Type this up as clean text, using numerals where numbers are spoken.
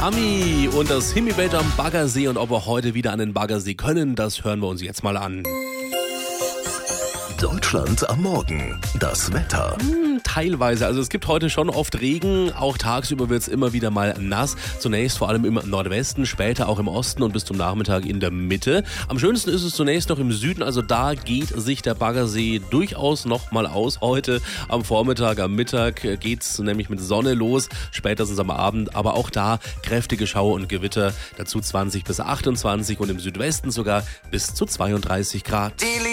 Ami und das Himmelbett am Baggersee und ob wir heute wieder an den Baggersee können, das hören wir uns jetzt mal an. Deutschland am Morgen. Das Wetter. Teilweise, also es gibt heute schon oft Regen, auch tagsüber wird es immer wieder mal nass. Zunächst vor allem im Nordwesten, später auch im Osten und bis zum Nachmittag in der Mitte. Am schönsten ist es zunächst noch im Süden, also da geht sich der Baggersee durchaus noch mal aus. Heute am Vormittag, am Mittag geht's nämlich mit Sonne los, spätestens am Abend, aber auch da kräftige Schauer und Gewitter, dazu 20 bis 28 und im Südwesten sogar bis zu 32 Grad.